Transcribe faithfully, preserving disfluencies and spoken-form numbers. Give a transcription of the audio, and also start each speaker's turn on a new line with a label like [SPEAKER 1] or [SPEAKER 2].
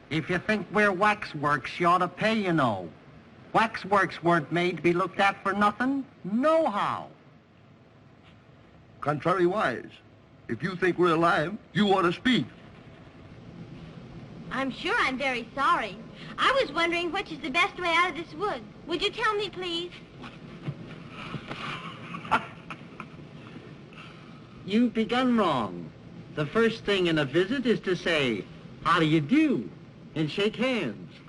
[SPEAKER 1] If you think we're waxworks, you ought to pay, you know. Waxworks weren't made to be looked at for nothing. Nohow.
[SPEAKER 2] Contrariwise, if you think we're alive, you ought to speak.
[SPEAKER 3] I'm sure I'm very sorry. I was wondering which is the best way out of this wood. Would you tell me, please?
[SPEAKER 1] You've begun wrong. The first thing in a visit is to say, how do you do, and shake hands.